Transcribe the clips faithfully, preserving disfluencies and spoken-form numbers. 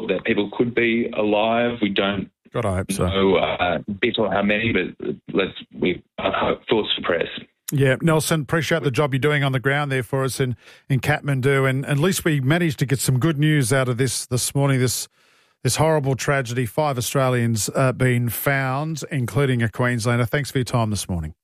thought that people could be alive. We don't God, I hope so. know uh, bit or how many, but let's we uh, thoughts for press. Yeah, Nelson, appreciate the job you're doing on the ground there for us in, in Kathmandu. And at least we managed to get some good news out of this this morning, this this horrible tragedy. Five Australians uh, been found, including a Queenslander. Thanks for your time this morning.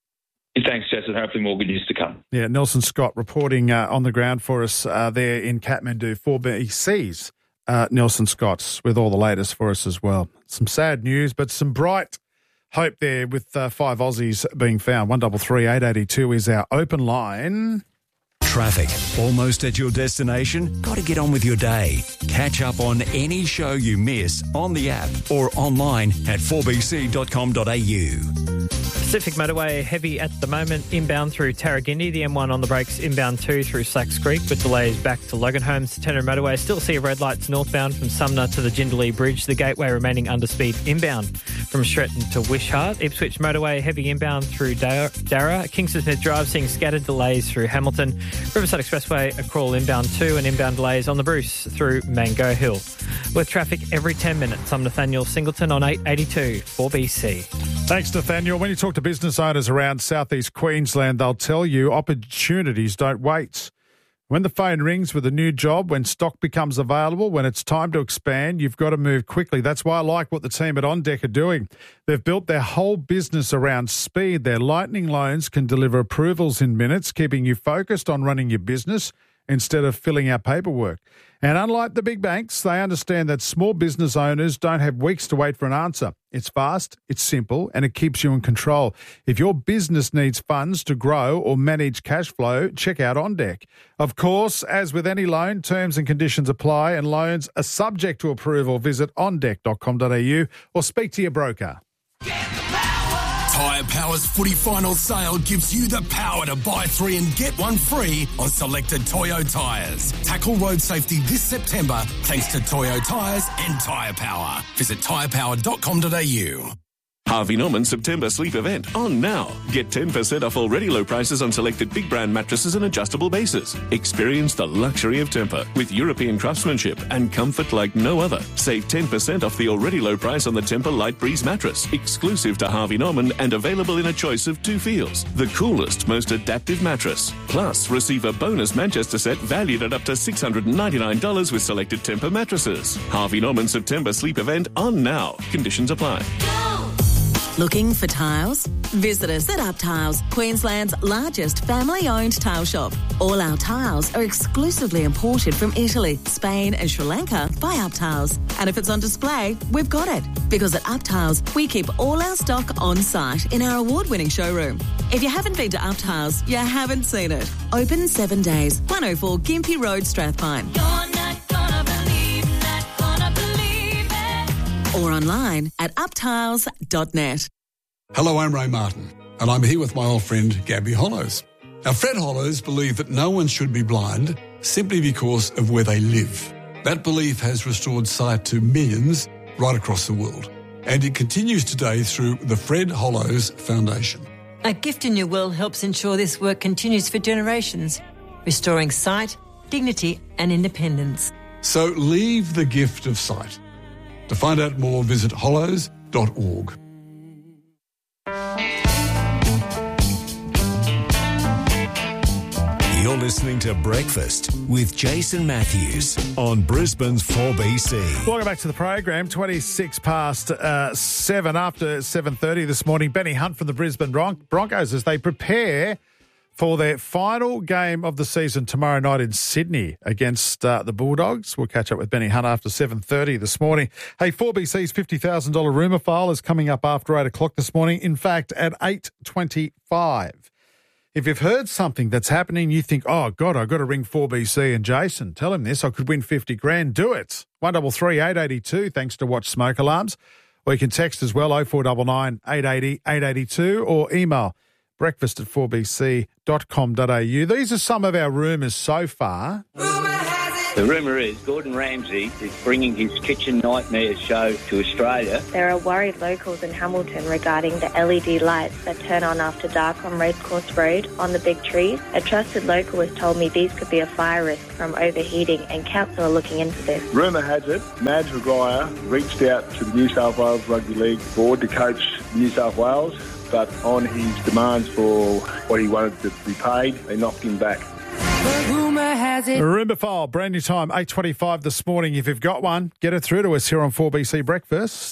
Thanks, Jason. Hopefully more good news to come. Yeah, Nelson Scott reporting uh, on the ground for us uh, there in Kathmandu, four B C's. Uh, Nelson Scott with all the latest for us as well. Some sad news, but some bright hope there with uh, five Aussies being found. one double three eight eight two is our open line. Traffic. Almost at your destination? Got to get on with your day. Catch up on any show you miss on the app or online at four b c dot com dot a u. Pacific Motorway heavy at the moment, inbound through Tarragindi. The M one on the brakes, inbound two through Slacks Creek, with delays back to Logan Holmes. Tenor Motorway still see red lights northbound from Sumner to the Jindalee Bridge. The Gateway remaining under speed inbound from Stretton to Wishart. Ipswich Motorway heavy inbound through Darra. Kingston Smith Drive seeing scattered delays through Hamilton. Riverside Expressway a crawl inbound two and inbound delays on the Bruce through Mango Hill. With traffic every ten minutes, I'm Nathaniel Singleton on eight eighty-two four B C. Thanks, Nathaniel. When you talk to business owners around southeast Queensland, they'll tell you opportunities don't wait. When the phone rings with a new job, when stock becomes available, when it's time to expand, you've got to move quickly. That's why I like what the team at On Deck are doing. They've built their whole business around speed. Their Lightning loans can deliver approvals in minutes, keeping you focused on running your business instead of filling out paperwork. And unlike the big banks, they understand that small business owners don't have weeks to wait for an answer. It's fast, it's simple, and it keeps you in control. If your business needs funds to grow or manage cash flow, check out On Deck. Of course, as with any loan, terms and conditions apply, and loans are subject to approval. Visit on deck dot com dot a u or speak to your broker. Tyre Power's footy final sale gives you the power to buy three and get one free on selected Toyo tyres. Tackle road safety this September thanks to Toyo tyres and Tyre Power. Visit tyre power dot com dot a u. Harvey Norman September sleep event on now. Get ten percent off already low prices on selected big brand mattresses and adjustable bases. Experience the luxury of Tempur with European craftsmanship and comfort like no other. Save ten percent off the already low price on the Tempur Light Breeze mattress, exclusive to Harvey Norman and available in a choice of two feels. The coolest, most adaptive mattress. Plus, receive a bonus Manchester set valued at up to six hundred ninety-nine dollars with selected Tempur mattresses. Harvey Norman September sleep event on now. Conditions apply. Looking for tiles? Visit us at Up Tiles, Queensland's largest family-owned tile shop. All our tiles are exclusively imported from Italy, Spain and Sri Lanka by Up Tiles. And if it's on display, we've got it. Because at Up Tiles, we keep all our stock on site in our award-winning showroom. If you haven't been to Up Tiles, you haven't seen it. Open seven days, one oh four Gympie Road, Strathpine. You're not gonna believe, not gonna believe it. Or online at up tiles dot net. Hello, I'm Ray Martin, and I'm here with my old friend Gabby Hollows. Now, Fred Hollows believed that no one should be blind simply because of where they live. That belief has restored sight to millions right across the world, and it continues today through the Fred Hollows Foundation. A Gift in Your Will helps ensure this work continues for generations, restoring sight, dignity and independence. So leave the gift of sight. To find out more, visit hollows dot org. You're listening to Breakfast with Jason Matthews on Brisbane's four B C. Welcome back to the program. twenty-six past uh, seven after seven thirty this morning. Benny Hunt from the Brisbane Bron- Broncos as they prepare for their final game of the season tomorrow night in Sydney against uh, the Bulldogs. We'll catch up with Benny Hunt after seven thirty this morning. Hey, four B C's fifty thousand dollars rumour file is coming up after eight o'clock this morning. In fact, at eight twenty-five. If you've heard something that's happening, you think, oh, God, I've got to ring four B C and Jason. Tell him this. I could win fifty grand. Do it. one double three eight eight two, thanks to Watch Smoke Alarms. Or you can text as well, oh four nine nine eight eight zero eight eight two, or email breakfast at four b c dot com dot a u. These are some of our rumours so far. Rumour has it The rumour is Gordon Ramsay is bringing his Kitchen Nightmares show to Australia. There are worried locals in Hamilton regarding the L E D lights that turn on after dark on Racecourse Road on the big trees. A trusted local has told me these could be a fire risk from overheating, and council are looking into this. Rumour has it, Mads Maguire reached out to the New South Wales Rugby League board to coach New South Wales, but on his demands for what he wanted to be paid, they knocked him back. Rumour has it. Rumour file, brand new time, eight twenty-five this morning. If you've got one, get it through to us here on four B C Breakfast.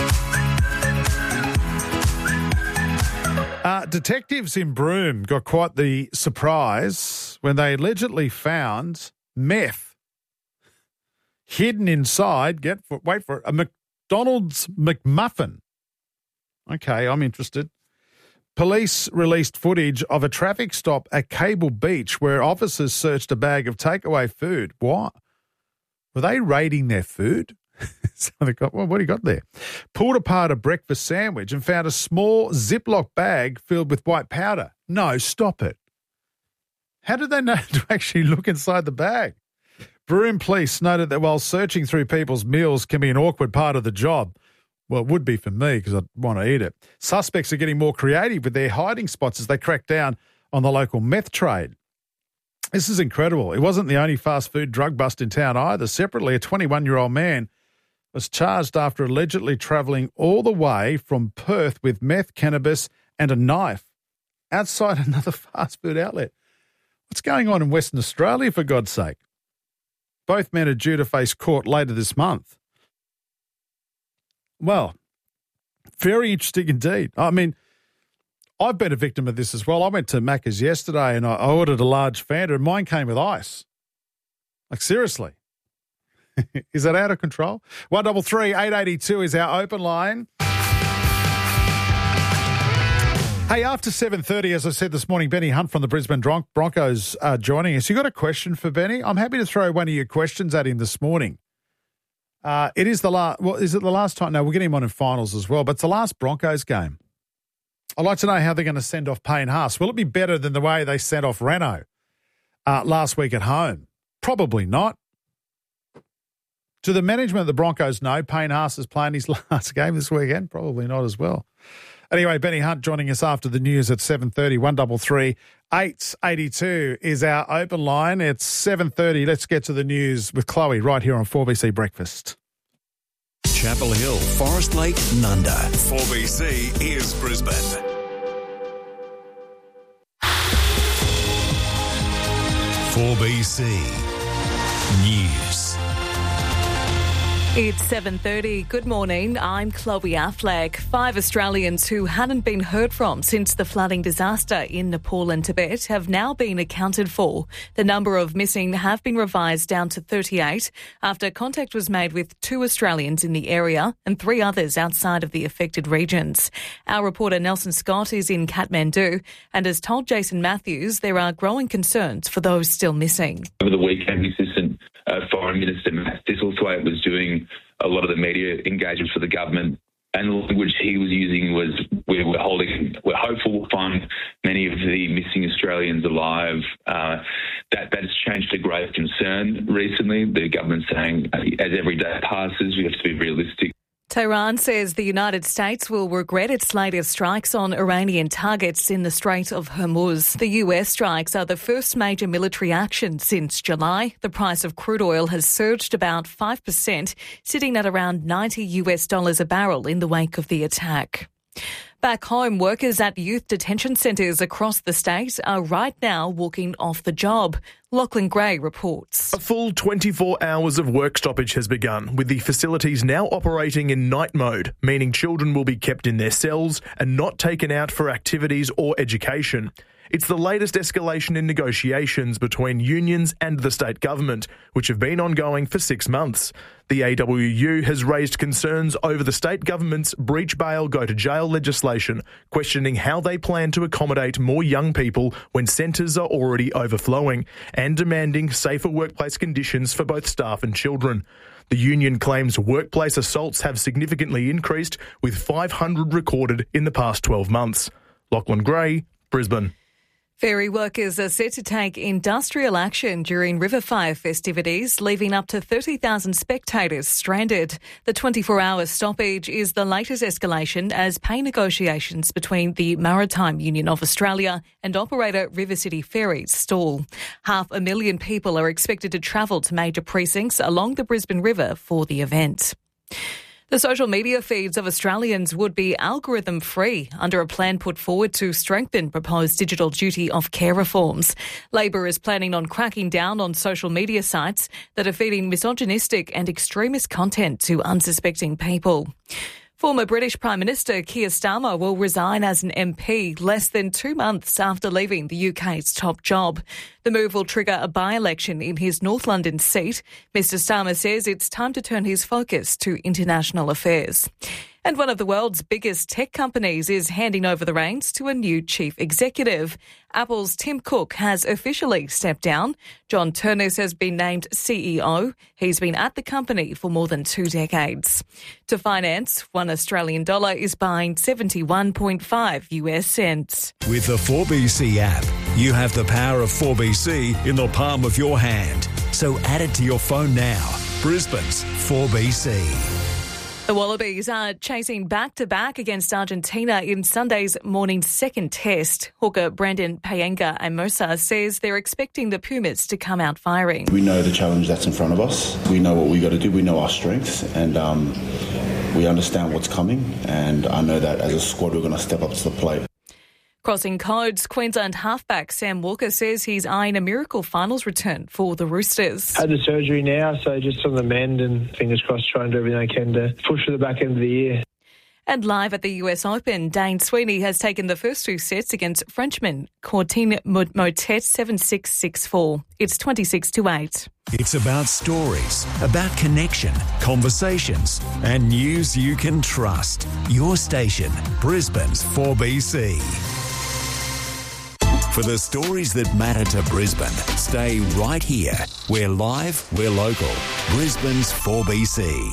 Uh, detectives in Broome got quite the surprise when they allegedly found meth hidden inside, get for, wait for it, a McDonald's McMuffin. Okay, I'm interested. Police released footage of a traffic stop at Cable Beach where officers searched a bag of takeaway food. What? Were they raiding their food? So they got, well, what do you got there? Pulled apart a breakfast sandwich and found a small Ziploc bag filled with white powder. No, stop it. How did they know to actually look inside the bag? Broome Police noted that while searching through people's meals can be an awkward part of the job, well, it would be for me because I'd want to eat it. Suspects are getting more creative with their hiding spots as they crack down on the local meth trade. This is incredible. It wasn't the only fast food drug bust in town either. Separately, a twenty-one-year-old man was charged after allegedly travelling all the way from Perth with meth, cannabis and a knife outside another fast food outlet. What's going on in Western Australia, for God's sake? Both men are due to face court later this month. Well, very interesting indeed. I mean, I've been a victim of this as well. I went to Macca's yesterday and I ordered a large Fanta and mine came with ice. Like, seriously. Is that out of control? one double three eight eight two is our open line. Hey, after seven thirty, as I said this morning, Benny Hunt from the Brisbane Bron- Broncos are joining us. You got a question for Benny? I'm happy to throw one of your questions at him this morning. Uh, it is the last, well, is it the last time? No, we'll get him on in finals as well, but it's the last Broncos game. I'd like to know how they're going to send off Payne Haas. Will it be better than the way they sent off Renault uh, last week at home? Probably not. Do the management of the Broncos know Payne Haas is playing his last game this weekend? Probably not as well. Anyway, Benny Hunt joining us after the news at seven thirty. one double three eight eight two is our open line. It's seven thirty. Let's get to the news with Chloe right here on four B C Breakfast. Chapel Hill, Forest Lake, Nunda. four B C is Brisbane. four B C News. It's seven thirty. Good morning. I'm Chloe Affleck. Five Australians who hadn't been heard from since the flooding disaster in Nepal and Tibet have now been accounted for. The number of missing have been revised down to thirty-eight after contact was made with two Australians in the area and three others outside of the affected regions. Our reporter Nelson Scott is in Kathmandu and has told Jason Matthews there are growing concerns for those still missing. Over the weekend, the Assistant uh, Foreign Minister Matt Thistlethwaite was doing a lot of the media engagement for the government, and the language he was using was we're, we're holding, we're hopeful we'll find many of the missing Australians alive. Uh, that that has changed to grave concern recently. The government's saying uh, as every day passes, we have to be realistic. Tehran says the United States will regret its latest strikes on Iranian targets in the Strait of Hormuz. The U S strikes are the first major military action since July. The price of crude oil has surged about five percent, sitting at around ninety US dollars a barrel in the wake of the attack. Back home, workers at youth detention centres across the state are right now walking off the job. Lachlan Gray reports. A full twenty-four hours of work stoppage has begun, with the facilities now operating in night mode, meaning children will be kept in their cells and not taken out for activities or education. It's the latest escalation in negotiations between unions and the state government, which have been ongoing for six months. The A W U has raised concerns over the state government's breach bail, go to jail legislation, questioning how they plan to accommodate more young people when centres are already overflowing, and demanding safer workplace conditions for both staff and children. The union claims workplace assaults have significantly increased, with five hundred recorded in the past twelve months. Lachlan Gray, Brisbane. Ferry workers are set to take industrial action during River Fire festivities, leaving up to thirty thousand spectators stranded. The twenty-four hour stoppage is the latest escalation as pay negotiations between the Maritime Union of Australia and operator River City Ferries stall. Half a million people are expected to travel to major precincts along the Brisbane River for the event. The social media feeds of Australians would be algorithm-free under a plan put forward to strengthen proposed digital duty of care reforms. Labor is planning on cracking down on social media sites that are feeding misogynistic and extremist content to unsuspecting people. Former British Prime Minister Keir Starmer will resign as an M P less than two months after leaving the U K's top job. The move will trigger a by-election in his North London seat. Mister Starmer says it's time to turn his focus to international affairs. And one of the world's biggest tech companies is handing over the reins to a new chief executive. Apple's Tim Cook has officially stepped down. John Turnus has been named C E O. He's been at the company for more than two decades. To finance, one Australian dollar is buying seventy-one point five US cents. With the four B C app, you have the power of four B C in the palm of your hand. So add it to your phone now. Brisbane's four B C. The Wallabies are chasing back-to-back against Argentina in Sunday's morning second test. Hooker Brandon Payenga-Amosa says they're expecting the Pumas to come out firing. We know the challenge that's in front of us. We know what we got to do. We know our strengths, and um, we understand what's coming. And I know that as a squad, we're going to step up to the plate. Crossing codes, Queensland halfback Sam Walker says he's eyeing a miracle finals return for the Roosters. Had the surgery now, so just on the mend and fingers crossed try and do everything I can to push for the back end of the year. And live at the U S Open, Dane Sweeney has taken the first two sets against Frenchman Courtine Motet seven six six four. It's twenty-six to eight. It's about stories, about connection, conversations, and news you can trust. Your station, Brisbane's four B C. For the stories that matter to Brisbane, stay right here. We're live, we're local. Brisbane's four B C.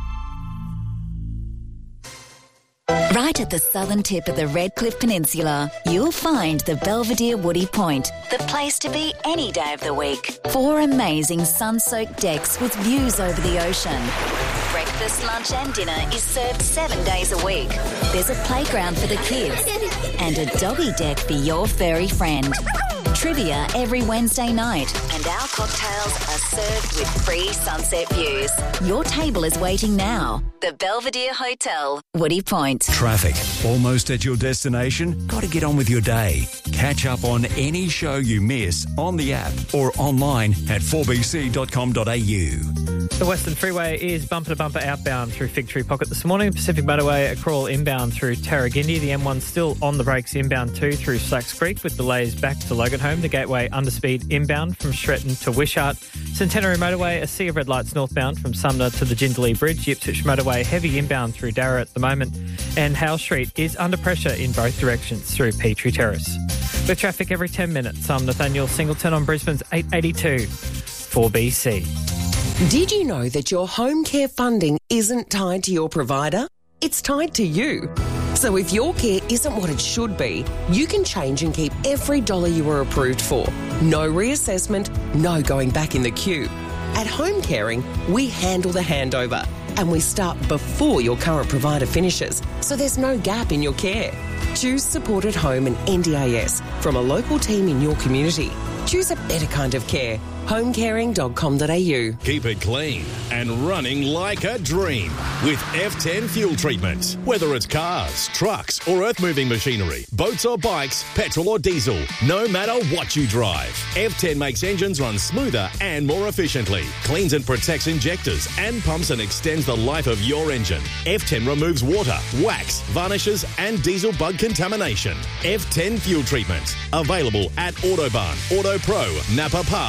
Right at the southern tip of the Redcliffe Peninsula, you'll find the Belvedere Woody Point, the place to be any day of the week. Four amazing sun-soaked decks with views over the ocean. Breakfast, lunch and dinner is served seven days a week. There's a playground for the kids and a doggy deck for your furry friend. Trivia every Wednesday night, and our cocktails are served with free sunset views. Your table is waiting now. The Belvedere Hotel, Woody Point. Traffic. Almost at your destination? Got to get on with your day. Catch up on any show you miss on the app or online at four b c dot com dot a u. The Western Freeway is bumper-to-bumper outbound through Fig Tree Pocket this morning. Pacific Motorway, a crawl inbound through Tarragindi. The M one still on the brakes inbound too through Slacks Creek with delays back to Loganholme. The Gateway underspeed inbound from Stretton to Wishart. Centenary Motorway, a sea of red lights northbound from Sumner to the Jindalee Bridge. Ipswich Motorway, heavy inbound through Darra at the moment. And Howell Street is under pressure in both directions through Petrie Terrace. With traffic every ten minutes, I'm Nathaniel Singleton on Brisbane's eight eighty-two four B C. Did you know that your home care funding isn't tied to your provider? It's tied to you. So if your care isn't what it should be, you can change and keep every dollar you were approved for. No reassessment, no going back in the queue. At Home Caring, we handle the handover and we start before your current provider finishes, so there's no gap in your care. Choose Support at Home and N D A S from a local team in your community. Choose a better kind of care. home caring dot com dot a u. Keep it clean and running like a dream with F ten fuel treatment. Whether it's cars, trucks or earth-moving machinery, boats or bikes, petrol or diesel, no matter what you drive, F ten makes engines run smoother and more efficiently, cleans and protects injectors and pumps and extends the life of your engine. F ten removes water, wax, varnishes and diesel bug contamination. F ten fuel treatment. Available at Autobahn, Auto Pro, Napa Parts,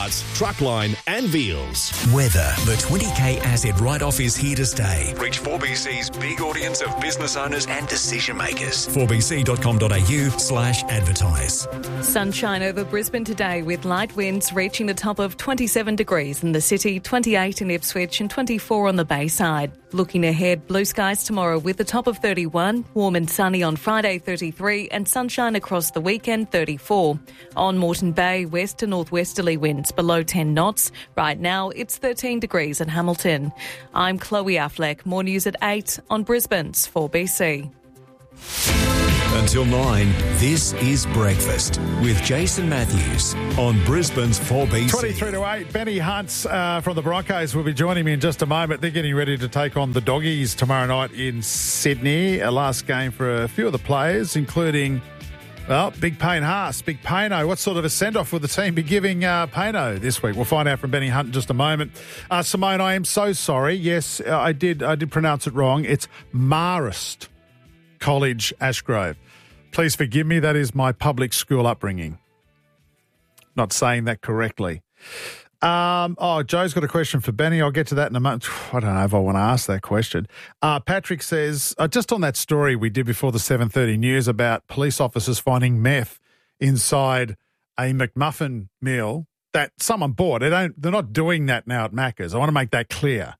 Truckline and Veals. Weather. The twenty K asset write-off is here to stay. Reach four B C's big audience of business owners and decision makers. four b c dot com dot a u slash advertise. Sunshine over Brisbane today with light winds reaching the top of twenty-seven degrees in the city, twenty-eight in Ipswich and twenty-four on the Bayside. Looking ahead, blue skies tomorrow with the top of thirty-one, warm and sunny on Friday thirty-three and sunshine across the weekend thirty-four. On Moreton Bay, west to northwesterly winds below ten knots. Right now it's thirteen degrees in Hamilton. I'm Chloe Affleck. More news at eight on Brisbane's four B C. Until nine, this is Breakfast with Jason Matthews on Brisbane's four B C. twenty-three to eight. Benny Hunt uh, from the Broncos will be joining me in just a moment. They're getting ready to take on the Doggies tomorrow night in Sydney. A last game for a few of the players, including, well, Big Payne Haas. Big Payno. What sort of a send-off will the team be giving uh, Payno this week? We'll find out from Benny Hunt in just a moment. Uh, Simone, I am so sorry. Yes, uh, I did I did pronounce it wrong. It's Marist College, Ashgrove. Please forgive me. That is my public school upbringing. Not saying that correctly. Um, oh, Joe's got a question for Benny. I'll get to that in a moment. I don't know if I want to ask that question. Uh, Patrick says, uh, just on that story we did before the seven thirty news about police officers finding meth inside a McMuffin meal that someone bought. They don't, they're not doing that now at Macca's. I want to make that clear.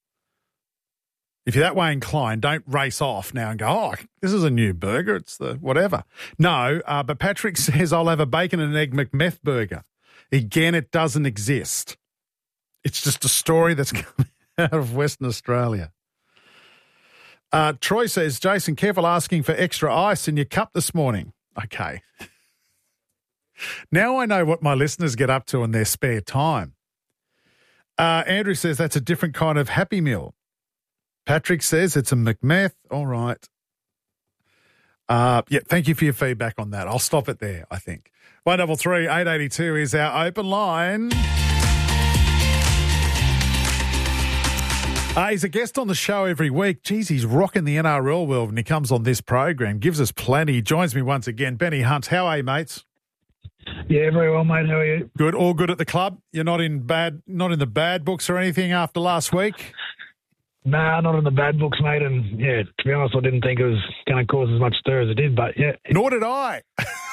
If you're that way inclined, don't race off now and go, oh, this is a new burger. It's the whatever. No, uh, but Patrick says I'll have a bacon and egg McMeth burger. Again, it doesn't exist. It's just a story that's coming out of Western Australia. Uh, Troy says, Jason, careful asking for extra ice in your cup this morning. Okay. Now I know what my listeners get up to in their spare time. Uh, Andrew says that's a different kind of Happy Meal. Patrick says it's a McMeth. All right. Uh, yeah, thank you for your feedback on that. I'll stop it there, I think. one double three eight eight two is our open line. Uh, he's a guest on the show every week. Geez, he's rocking the N R L world when he comes on this program. Gives us plenty. He joins me once again. Benny Hunt, how are you, mates? Yeah, very well, mate. How are you? Good. All good at the club? You're not in bad, not in the bad books or anything after last week? Nah, not in the bad books, mate. And, yeah, to be honest, I didn't think it was going to cause as much stir as it did, but, yeah. Nor did I.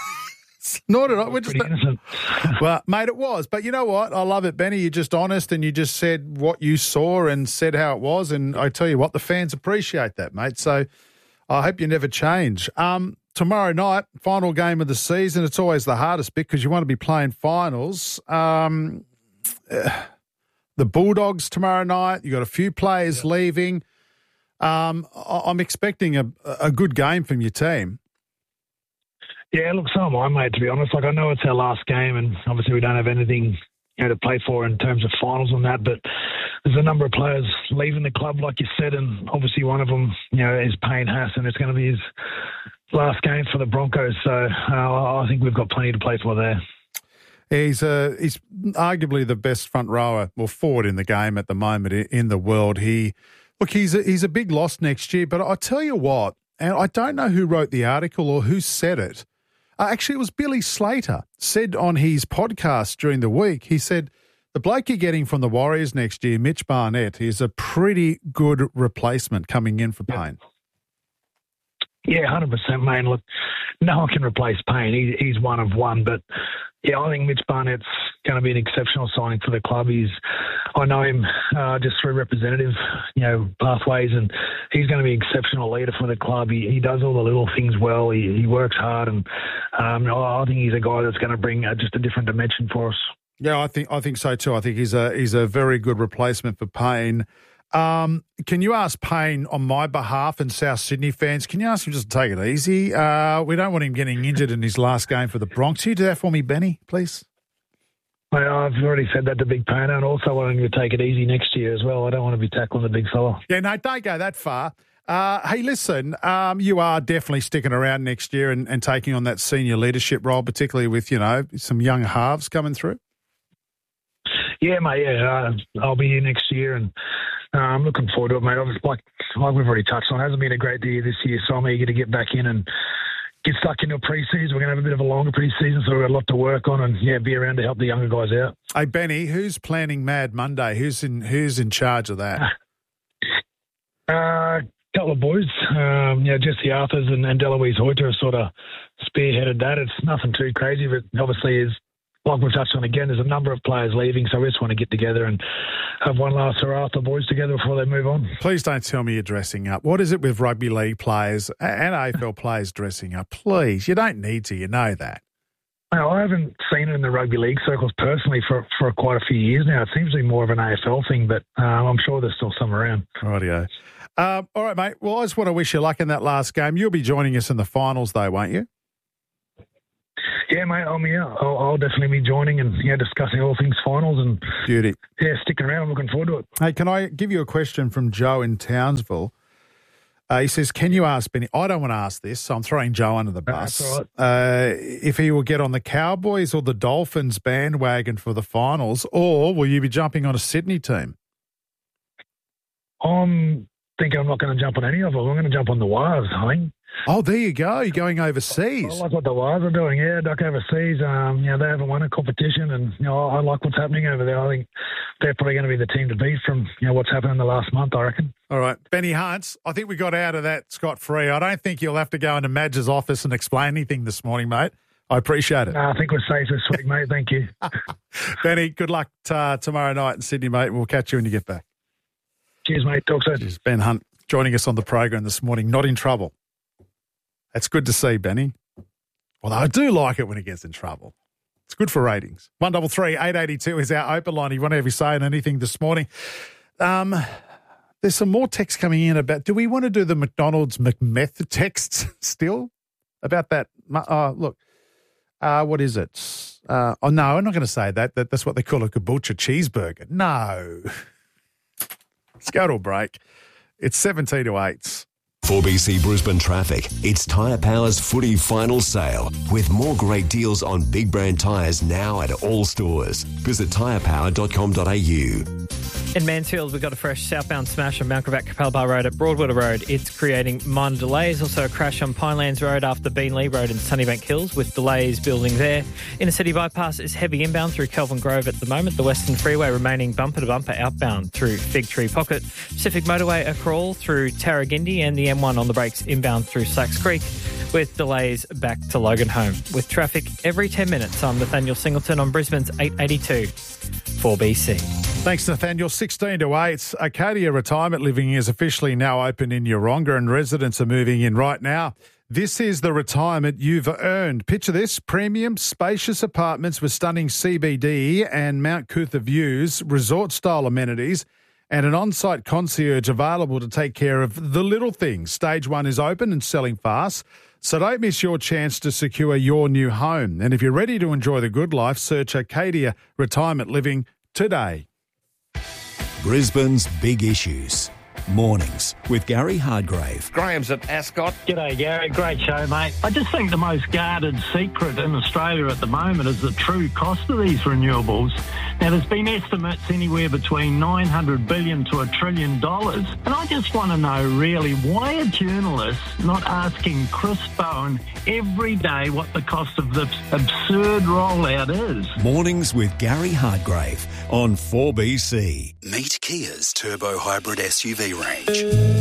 Nor did I. We're just pretty innocent. Well, mate, it was. But you know what? I love it, Benny. You're just honest and you just said what you saw and said how it was. And I tell you what, the fans appreciate that, mate. So I hope you never change. Um, tomorrow night, final game of the season. It's always the hardest bit because you want to be playing finals. Um uh, The Bulldogs tomorrow night. You got a few players yep. leaving. Um, I'm expecting a a good game from your team. Yeah, look, so am I, mate, to be honest. Like, I know it's our last game, and obviously we don't have anything, you know, to play for in terms of finals and that, but there's a number of players leaving the club, like you said, and obviously one of them, you know, is Payne Haas, and it's going to be his last game for the Broncos. So uh, I think we've got plenty to play for there. He's uh, he's arguably the best front rower, well, forward in the game at the moment in the world. He look, he's a, he's a big loss next year. But I tell you what, and I don't know who wrote the article or who said it. Uh, actually, it was Billy Slater said on his podcast during the week. He said the bloke you're getting from the Warriors next year, Mitch Barnett, is a pretty good replacement coming in for Payne. Yeah, one hundred percent, mate. Look, no one can replace Payne. He, he's one of one. But, yeah, I think Mitch Barnett's going to be an exceptional signing for the club. He's, I know him uh, just through representative, you know, pathways, and he's going to be an exceptional leader for the club. He, he does all the little things well. He, he works hard, and um, I think he's a guy that's going to bring uh, just a different dimension for us. Yeah, I think I think so too. I think he's a he's a very good replacement for Payne. Um, can you ask Payne on my behalf and South Sydney fans, can you ask him just to take it easy? Uh, we don't want him getting injured in his last game for the Bronx. Can you do that for me, Benny, please? Well, I've already said that to Big Payne, and also want him to take it easy next year as well. I don't want to be tackling the big fella. Yeah, no, don't go that far. Uh, hey, listen, um, you are definitely sticking around next year and, and taking on that senior leadership role, particularly with, you know, some young halves coming through. Yeah, mate, yeah. Uh, I'll be here next year, and uh, I'm looking forward to it, mate. Like, like we've already touched on, it hasn't been a great year this year, so I'm eager to get back in and get stuck into a pre-season. We're going to have a bit of a longer pre-season, so we've got a lot to work on and, yeah, be around to help the younger guys out. Hey, Benny, who's planning Mad Monday? Who's in Who's in charge of that? A uh, couple of boys, um, yeah, Jesse Arthurs and, and Deloise Hoyter have sort of spearheaded that. It's nothing too crazy, but obviously is like we've touched on again, there's a number of players leaving, so we just want to get together and have one last hurrah for the boys together before they move on. Please don't tell me you're dressing up. What is it with rugby league players and A F L players dressing up? Please, you don't need to. You know that. Well, I haven't seen it in the rugby league circles personally for, for quite a few years now. It seems to be more of an A F L thing, but um, I'm sure there's still some around. Rightio. Um, all right, mate. Well, I just want to wish you luck in that last game. You'll be joining us in the finals, though, won't you? Yeah, mate, I'm here. I'll, I'll definitely be joining and yeah, discussing all things finals and beauty. Yeah, sticking around. I'm looking forward to it. Hey, can I give you a question from Joe in Townsville? Uh, he says, can you ask Benny? I don't want to ask this, so I'm throwing Joe under the bus. That's all right. Uh, if he will get on the Cowboys or the Dolphins bandwagon for the finals, or will you be jumping on a Sydney team? I'm thinking I'm not going to jump on any of them. I'm going to jump on the Wires, I think. Oh, there you go. You're going overseas. I like what the Wires are doing, yeah, duck overseas. Um, you know, they haven't won a competition, and you know, I like what's happening over there. I think they're probably going to be the team to beat from you know what's happened in the last month, I reckon. All right. Benny Hunts, I think we got out of that scot-free. I don't think you'll have to go into Madge's office and explain anything this morning, mate. I appreciate it. Uh, I think we're safe this week, mate. Thank you. Benny, good luck uh, tomorrow night in Sydney, mate. We'll catch you when you get back. Cheers, mate. Talk soon. Cheers. Ben Hunt joining us on the program this morning. Not in trouble. That's good to see, Benny. Although I do like it when he gets in trouble. It's good for ratings. one double three eight eight two is our open line. You want to have your say on anything this morning? Um, there's some more texts coming in about, do we want to do the McDonald's McMeth texts still? About that? Oh, look, uh, what is it? Uh, oh, no, I'm not going to say that. that. That's what they call a kabocha cheeseburger. No. Let's go to a break. It's seventeen to eight. four B C Brisbane traffic. It's Tyre Power's footy final sale with more great deals on big brand tyres now at all stores. Visit tyre power dot com dot a u. In Mansfield, we've got a fresh southbound smash on Mount Gravatt Capalbar Road at Broadwater Road. It's creating minor delays. Also a crash on Pinelands Road after Beanley Road in Sunnybank Hills with delays building there. Inner City Bypass is heavy inbound through Kelvin Grove at the moment. The Western Freeway remaining bumper to bumper outbound through Fig Tree Pocket. Pacific Motorway a crawl through Tarragindi and the M one on the brakes inbound through Slacks Creek with delays back to Logan Home. With traffic every ten minutes, I'm Nathaniel Singleton on Brisbane's eight eighty-two four B C. Thanks, Nathaniel. sixteen to eight. Arcadia Retirement Living is officially now open in Yeronga and residents are moving in right now. This is the retirement you've earned. Picture this, premium, spacious apartments with stunning C B D and Mount Cootha views, resort-style amenities, and an on-site concierge available to take care of the little things. Stage one is open and selling fast, so don't miss your chance to secure your new home. And if you're ready to enjoy the good life, search Arcadia Retirement Living today. Brisbane's big issues. Mornings with Gary Hardgrave. Graham's at Ascot. G'day, Gary. Great show, mate. I just think the most guarded secret in Australia at the moment is the true cost of these renewables. Now, there's been estimates anywhere between nine hundred billion to a trillion dollars. And I just want to know, really, why are journalists not asking Chris Bowen every day what the cost of this absurd rollout is? Mornings with Gary Hardgrave on four B C. Meet Kia's turbo hybrid S U V range.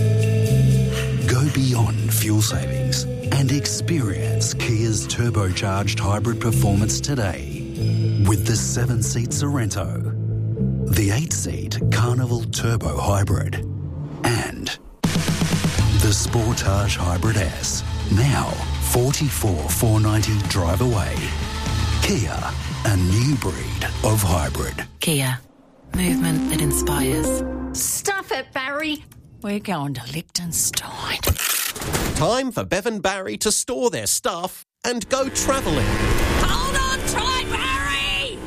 Go beyond fuel savings and experience Kia's turbocharged hybrid performance today with the seven-seat Sorrento, the eight-seat Carnival Turbo Hybrid, and the Sportage Hybrid S. Now forty-four thousand four hundred ninety dollars drive away. Kia, a new breed of hybrid. Kia, movement that inspires. Stuff it, Barry. We're going to Liechtenstein. Time for Bev and Barry to store their stuff and go travelling. Hold on tight, Barry!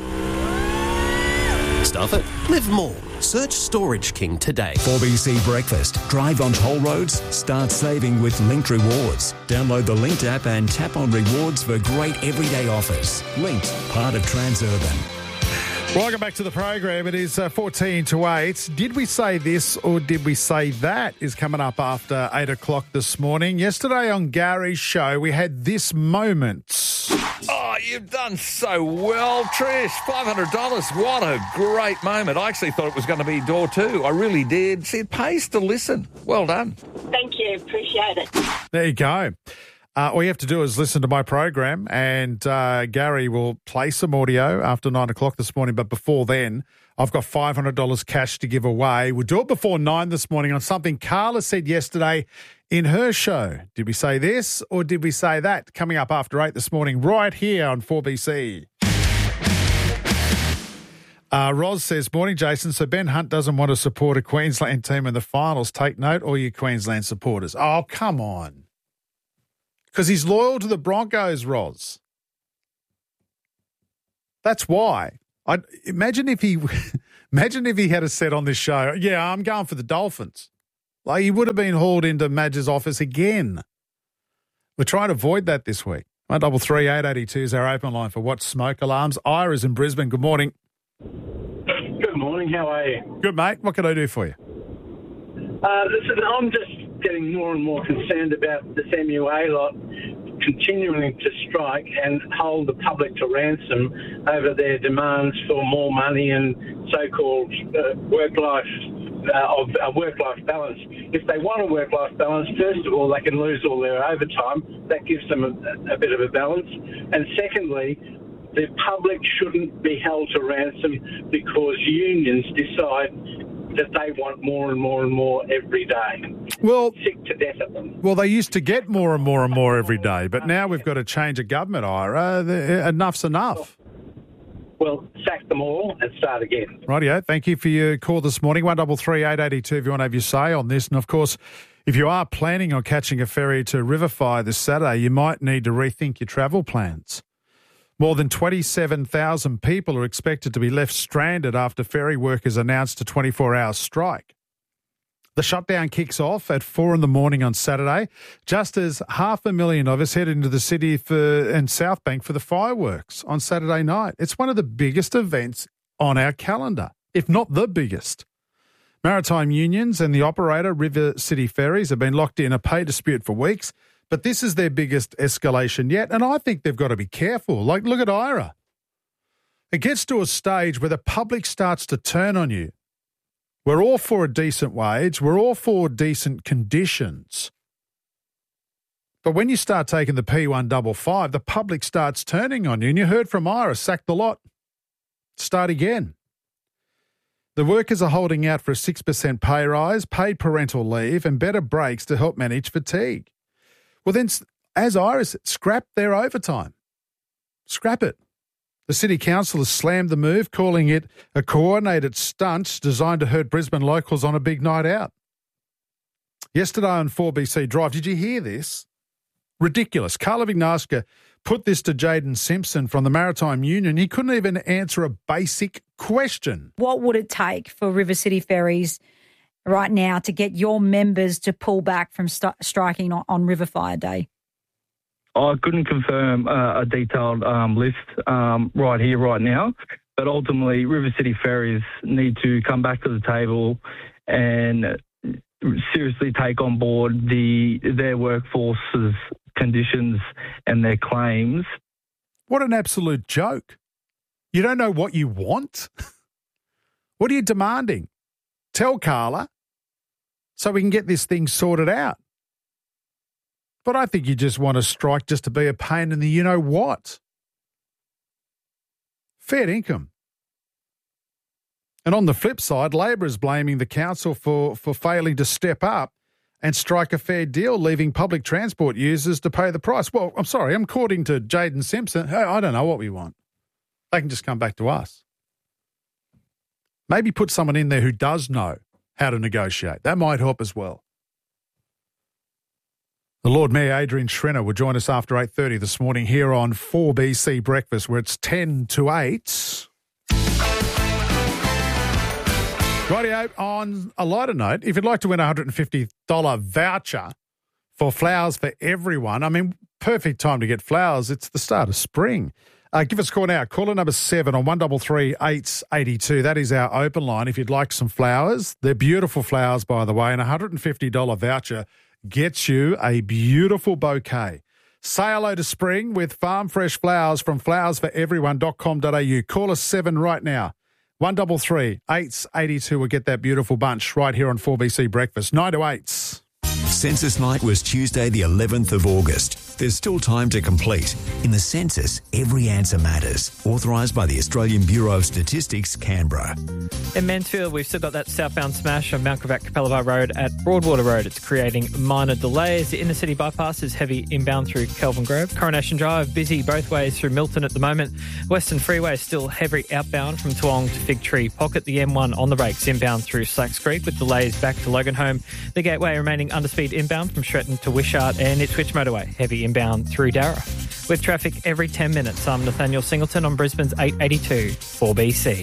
Stuff it. Live more. Search Storage King today. four B C Breakfast. Drive on toll roads. Start saving with Linked Rewards. Download the Linked app and tap on rewards for great everyday offers. Linked, part of Transurban. Welcome back to the program. It is uh, fourteen to eight. Did we say this or did we say that is coming up after eight o'clock this morning. Yesterday on Gary's show, we had this moment. Oh, you've done so well, Trish. five hundred dollars. What a great moment. I actually thought it was going to be door two. I really did. See, it pays to listen. Well done. Thank you. Appreciate it. There you go. Uh, all you have to do is listen to my program, and uh, Gary will play some audio after nine o'clock this morning. But before then, I've got five hundred dollars cash to give away. We'll do it before nine this morning on something Carla said yesterday in her show. Did we say this or did we say that? Coming up after eight this morning, right here on four B C. Uh, Roz says, morning, Jason. So Ben Hunt doesn't want to support a Queensland team in the finals. Take note, all you Queensland supporters. Oh, come on. Because he's loyal to the Broncos, Roz. That's why. I'd imagine if he, imagine if he had a set on this show. Yeah, I'm going for the Dolphins. Like he would have been hauled into Madge's office again. We're trying to avoid that this week. One double three eight eighty two is our open line for What's Smoke Alarms. Ira's in Brisbane. Good morning. Good morning. How are you? Good, mate. What can I do for you? Uh, listen, I'm just getting more and more concerned about this M U A lot continuing to strike and hold the public to ransom over their demands for more money and so-called uh, work-life uh, of uh, work-life balance. If they want a work-life balance, first of all, they can lose all their overtime. That gives them a, a bit of a balance. And secondly, the public shouldn't be held to ransom because unions decide that they want more and more and more every day. Well, sick to death of them. Well, they used to get more and more and more every day, but now we've got to change a government, Ira. The, enough's enough. Well, sack them all and start again. Rightio. Thank you for your call this morning. One double three eight eighty two if you want to have your say on this. And of course, if you are planning on catching a ferry to Riverfire this Saturday, you might need to rethink your travel plans. More than twenty-seven thousand people are expected to be left stranded after ferry workers announced a twenty-four hour strike. The shutdown kicks off at four in the morning on Saturday, just as half a million of us head into the city for and South Bank for the fireworks on Saturday night. It's one of the biggest events on our calendar, if not the biggest. Maritime unions and the operator, River City Ferries, have been locked in a pay dispute for weeks. But this is their biggest escalation yet, and I think they've got to be careful. Like, look at Ira. It gets to a stage where the public starts to turn on you. We're all for a decent wage. We're all for decent conditions. But when you start taking the P one fifty-five, the public starts turning on you. And you heard from Ira, sack the lot. Start again. The workers are holding out for a six percent pay rise, paid parental leave, and better breaks to help manage fatigue. Well, then, as Iris, scrap their overtime. Scrap it. The City Council has slammed the move, calling it a coordinated stunt designed to hurt Brisbane locals on a big night out. Yesterday on four B C Drive, did you hear this? Ridiculous. Carla Vignaska put this to Jaden Simpson from the Maritime Union. He couldn't even answer a basic question. What would it take for River City Ferries right now to get your members to pull back from st- striking on, on Riverfire Day? I couldn't confirm uh, a detailed um, list um, right here, right now, but ultimately River City Ferries need to come back to the table and seriously take on board the their workforce's conditions and their claims. What an absolute joke. You don't know what you want? What are you demanding? Tell Carla so we can get this thing sorted out. But I think you just want to strike just to be a pain in the you-know-what. Fair income. And on the flip side, Labor is blaming the council for, for failing to step up and strike a fair deal, leaving public transport users to pay the price. Well, I'm sorry, I'm according to Jaden Simpson. Hey, I don't know what we want. They can just come back to us. Maybe put someone in there who does know how to negotiate. That might help as well. The Lord Mayor, Adrian Schrenner, will join us after eight thirty this morning here on four B C Breakfast, where it's ten to eight. Rightio, on a lighter note, if you'd like to win a one hundred fifty dollars voucher for flowers for everyone, I mean, perfect time to get flowers. It's the start of spring. Uh, give us a call now. Caller number seven on one double three eight eighty two. That is our open line. If you'd like some flowers, they're beautiful flowers, by the way, and a one hundred fifty dollars voucher gets you a beautiful bouquet. Say hello to spring with farm fresh flowers from flowers for everyone dot com dot a u. Call us seven right now. one double three eight eighty two will get that beautiful bunch right here on four B C Breakfast. Nine to eights. Census night was Tuesday the eleventh of August. There's still time to complete. In the census, every answer matters. Authorised by the Australian Bureau of Statistics, Canberra. In Mansfield, we've still got that southbound smash on Mount Gravatt Capelava Road at Broadwater Road. It's creating minor delays. The inner city bypass is heavy inbound through Kelvin Grove. Coronation Drive, busy both ways through Milton at the moment. Western Freeway is still heavy outbound from Toowong to Fig Tree Pocket. The M one on the brakes inbound through Slacks Creek with delays back to Loganholme. The Gateway remaining underspeed inbound from Shretton to Wishart and Ipswich Motorway, heavy inbound through Darra. With traffic every ten minutes, I'm Nathaniel Singleton on Brisbane's eight eighty-two four B C.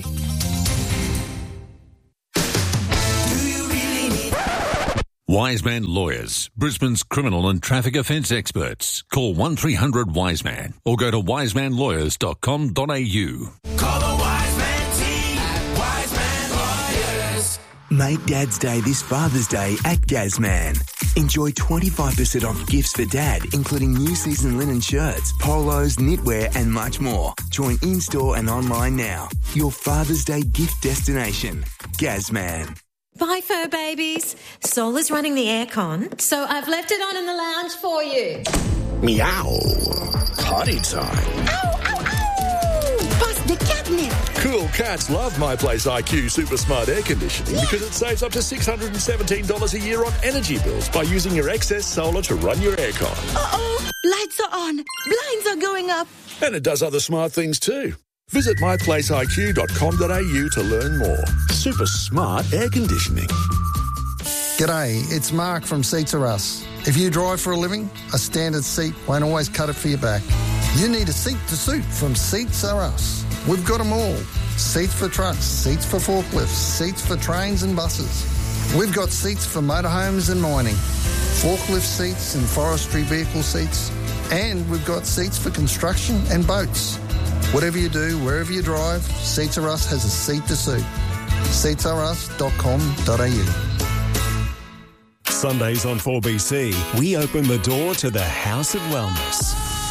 Wiseman Lawyers, Brisbane's criminal and traffic offence experts. Call one three hundred Wiseman or go to wiseman lawyers dot com dot a u. Call the Wiseman team at Wiseman Lawyers. Make Dad's Day this Father's Day at Gazman. Enjoy twenty-five percent off gifts for Dad, including new season linen shirts, polos, knitwear and much more. Join in-store and online now. Your Father's Day gift destination. Gazman. Bye, fur babies. Sol is running the aircon, so I've left it on in the lounge for you. Meow. Potty time. Ow, ow, ow! Bust the catnip. Cool cats love My Place I Q Super Smart Air Conditioning yeah. because it saves up to six hundred seventeen dollars a year on energy bills by using your excess solar to run your aircon. Uh-oh. Lights are on. Blinds are going up. And it does other smart things too. Visit my place I Q dot com dot a u to learn more. Super smart air conditioning. G'day, it's Mark from Seats Are Us. If you drive for a living, a standard seat won't always cut it for your back. You need a seat to suit from Seats Are Us. We've got them all. Seats for trucks, seats for forklifts, seats for trains and buses. We've got seats for motorhomes and mining, forklift seats and forestry vehicle seats, and we've got seats for construction and boats. Whatever you do, wherever you drive, Seats Are Us has a seat to suit. seats are us dot com dot a u. Sundays on four B C, we open the door to the House of Wellness.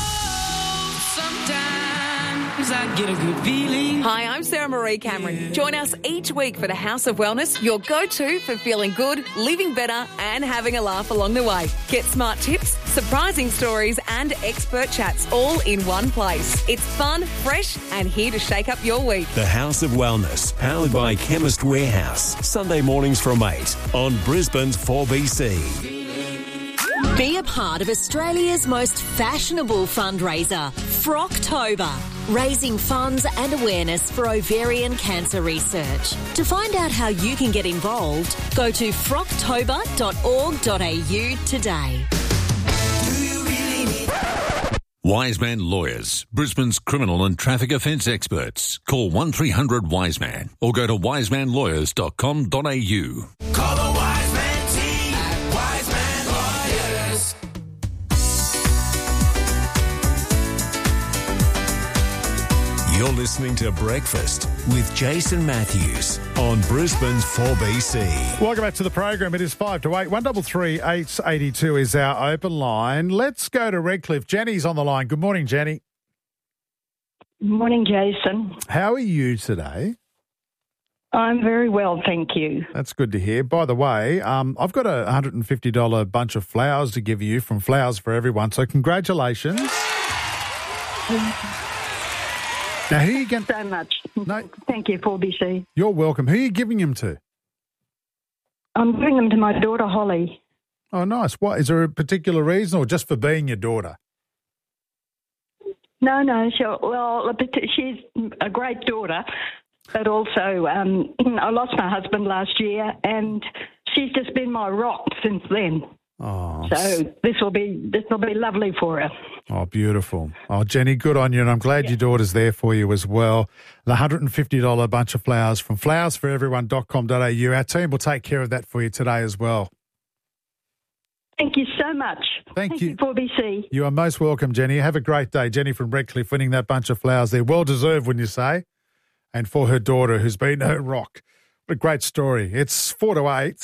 I get a good feeling. Hi, I'm Sarah Marie Cameron. Join us each week for the House of Wellness, your go-to for feeling good, living better and having a laugh along the way. Get smart tips, surprising stories and expert chats all in one place. It's fun, fresh and here to shake up your week. The House of Wellness, powered by Chemist Warehouse. Sunday mornings from eight on Brisbane's four B C. Be a part of Australia's most fashionable fundraiser, Frocktober, raising funds and awareness for ovarian cancer research. To find out how you can get involved, go to frocktober dot org dot a u today. Wiseman Lawyers, Brisbane's criminal and traffic offence experts. Call one three hundred Wiseman or go to wiseman lawyers dot com dot a u. Call the Wiseman team at Wiseman Lawyers. You're listening to Breakfast with Jason Matthews on Brisbane's four B C. Welcome back to the program. It is five to eight. one double three eight eighty two is our open line. Let's go to Redcliffe. Jenny's on the line. Good morning, Jenny. Morning, Jason. How are you today? I'm very well, thank you. That's good to hear. By the way, um, I've got a one hundred fifty dollars bunch of flowers to give you from Flowers for Everyone, so congratulations. Now, who are you going so much. No. Thank you, four B C. You're welcome. Who are you giving them to? I'm giving them to my daughter, Holly. Oh, nice. What, is there a particular reason or just for being your daughter? No, no. She, well, she's a great daughter, but also um, I lost my husband last year and she's just been my rock since then. Oh, so this will be this will be lovely for her. Oh, beautiful. Oh, Jenny, good on you, and I'm glad yeah. your daughter's there for you as well. The one hundred fifty dollars bunch of flowers from flowers for everyone dot com dot a u. Our team will take care of that for you today as well. Thank you so much. Thank, Thank you. you, four B C. You are most welcome, Jenny. Have a great day. Jenny from Redcliffe winning that bunch of flowers there. Well deserved, wouldn't you say? And for her daughter, who's been her rock. What a great story. It's four to eight.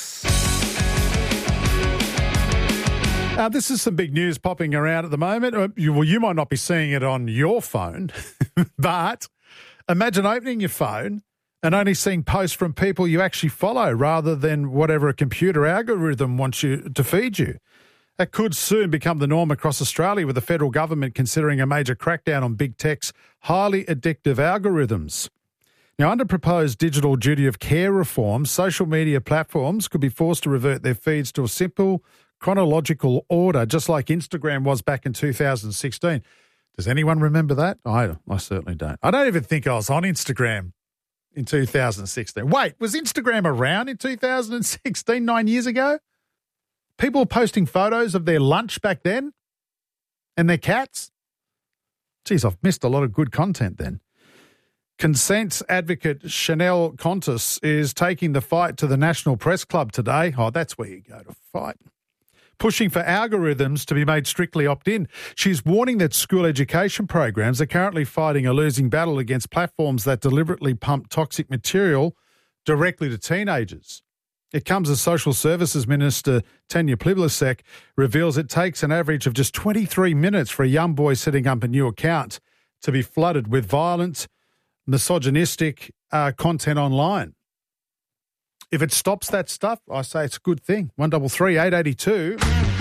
Now, this is some big news popping around at the moment. Uh, You, well, you might not be seeing it on your phone, but imagine opening your phone and only seeing posts from people you actually follow rather than whatever a computer algorithm wants you to feed you. That could soon become the norm across Australia, with the federal government considering a major crackdown on big tech's highly addictive algorithms. Now, under proposed digital duty of care reform, social media platforms could be forced to revert their feeds to a simple chronological order, just like Instagram was back in two thousand sixteen. Does anyone remember that? I, I certainly don't. I don't even think I was on Instagram in two thousand sixteen. Wait, was Instagram around in two thousand sixteen, nine years ago? People were posting photos of their lunch back then and their cats? Geez, I've missed a lot of good content then. Consent advocate Chanel Contis is taking the fight to the National Press Club today. Oh, that's where you go to fight. Pushing for algorithms to be made strictly opt-in. She's warning that school education programs are currently fighting a losing battle against platforms that deliberately pump toxic material directly to teenagers. It comes as Social Services Minister Tanya Plibersek reveals it takes an average of just twenty-three minutes for a young boy setting up a new account to be flooded with violent, misogynistic uh, content online. If it stops that stuff, I say it's a good thing. one three three, eight eight two.